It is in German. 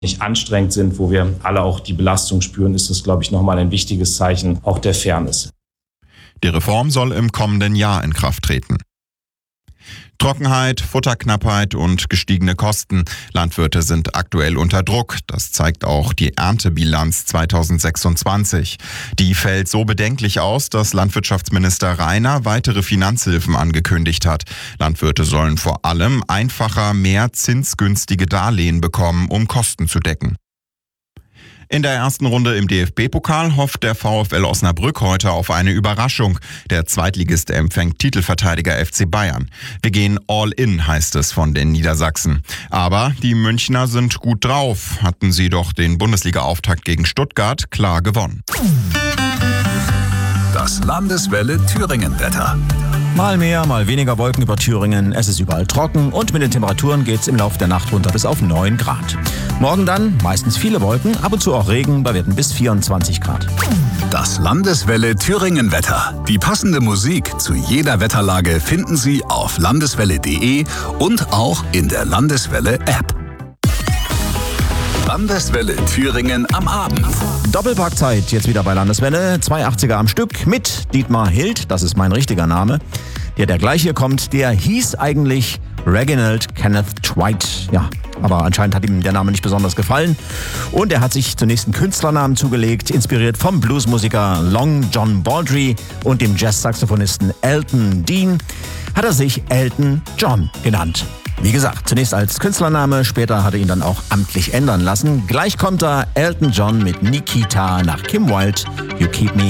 nicht anstrengend sind, wo wir alle auch die Belastung spüren, ist das, glaube ich, nochmal ein wichtiges Zeichen auch der Fairness. Die Reform soll im kommenden Jahr in Kraft treten. Trockenheit, Futterknappheit und gestiegene Kosten. Landwirte sind aktuell unter Druck. Das zeigt auch die Erntebilanz 2026. Die fällt so bedenklich aus, dass Landwirtschaftsminister Rainer weitere Finanzhilfen angekündigt hat. Landwirte sollen vor allem einfacher mehr zinsgünstige Darlehen bekommen, um Kosten zu decken. In der ersten Runde im DFB-Pokal hofft der VfL Osnabrück heute auf eine Überraschung. Der Zweitligist empfängt Titelverteidiger FC Bayern. Wir gehen all in, heißt es von den Niedersachsen. Aber die Münchner sind gut drauf. Hatten sie doch den Bundesliga-Auftakt gegen Stuttgart klar gewonnen. Das Landeswelle Thüringen-Wetter. Mal mehr, mal weniger Wolken über Thüringen. Es ist überall trocken und mit den Temperaturen geht es im Laufe der Nacht runter bis auf 9 Grad. Morgen dann meistens viele Wolken, ab und zu auch Regen bei Werten bis 24 Grad. Das Landeswelle Thüringen-Wetter. Die passende Musik zu jeder Wetterlage finden Sie auf landeswelle.de und auch in der Landeswelle-App. Landeswelle Thüringen am Abend. Doppelpackzeit jetzt wieder bei Landeswelle. 2 80er am Stück mit Dietmar Hild, das ist mein richtiger Name. Der gleich hier kommt, der hieß eigentlich Reginald Kenneth Twite. Ja, aber anscheinend hat ihm der Name nicht besonders gefallen. Und er hat sich zunächst einen Künstlernamen zugelegt, inspiriert vom Bluesmusiker Long John Baldry und dem Jazz-Saxophonisten Elton Dean, hat er sich Elton John genannt. Wie gesagt, zunächst als Künstlername, später hat er ihn dann auch amtlich ändern lassen. Gleich kommt da Elton John mit Nikita nach Kim Wilde, You Keep Me